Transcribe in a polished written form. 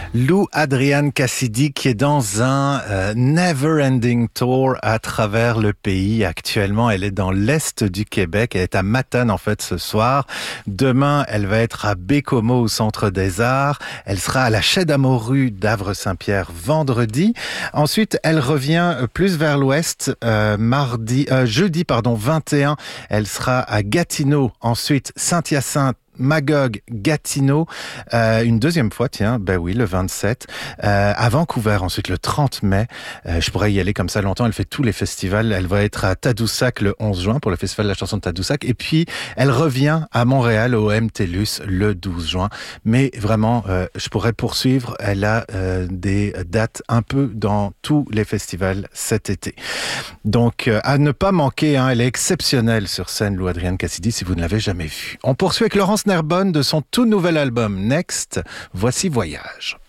Lou Adrienne Cassidy qui est dans un never-ending tour à travers le pays. Actuellement, elle est dans l'est du Québec. Elle est à Matane en fait ce soir. Demain, elle va être à Bécomo au Centre des Arts. Elle sera à la Chaie d'Amorru d'Avre-Saint-Pierre vendredi. Ensuite, elle revient plus vers l'ouest jeudi 21. Elle sera à Gatineau. Ensuite, Saint-Hyacinthe, Magog, Gatineau, une deuxième fois, le 27, à Vancouver, ensuite le 30 mai, je pourrais y aller comme ça longtemps, elle fait tous les festivals, elle va être à Tadoussac le 11 juin pour le festival de la chanson de Tadoussac, et puis elle revient à Montréal au MTLUS le 12 juin, mais vraiment, je pourrais poursuivre, elle a des dates un peu dans tous les festivals cet été. Donc, à ne pas manquer, elle est exceptionnelle sur scène, Lou Adrienne Cassidy, si vous ne l'avez jamais vue. On poursuit avec Laurence Nerbonne de son tout nouvel album Next. Voici Voyage.